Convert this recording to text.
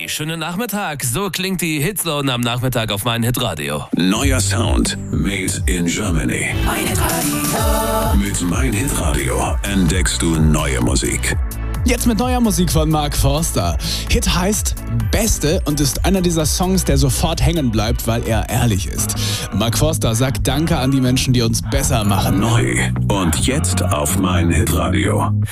Hey, schönen Nachmittag. So klingt die Hitzone am Nachmittag auf mein Hitradio. Neuer Sound made in Germany. Mein Hitradio. Mit Mein Hitradio entdeckst du neue Musik. Jetzt mit neuer Musik von Mark Forster. Hit heißt Beste und ist einer dieser Songs, der sofort hängen bleibt, weil er ehrlich ist. Mark Forster sagt Danke an die Menschen, die uns besser machen. Neu und jetzt auf Mein Hitradio.